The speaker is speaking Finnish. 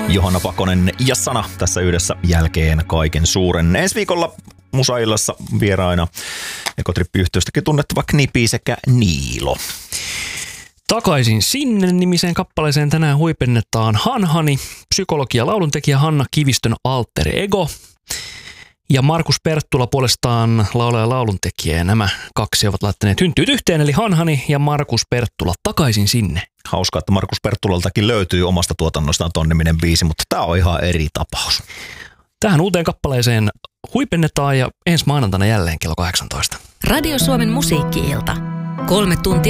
Johanna Pakonen ja Sana tässä yhdessä jälkeen kaiken suuren. Ensi viikolla Musaillassa vieraina Ekotrippi-yhtiöstäkin tunnettava Knipi sekä Niilo. Takaisin sinne -nimiseen kappaleeseen tänään huipennetaan Hanhani, psykologi ja lauluntekijä Hanna Kivistön alter ego. Ja Markus Perttula puolestaan laulaja ja lauluntekijä. Ja nämä kaksi ovat laittaneet hynttyyt yhteen, eli Hanhani ja Markus Perttula Takaisin sinne. Hauskaa, että Markus Perttulaltakin löytyy omasta tuotannostaan ton niminen biisi, mutta tää on ihan eri tapaus. Tähän uuteen kappaleeseen huipennetaan ja ensi maanantaina jälleen kello 18. Radio Suomen musiikki-ilta. 3 tuntia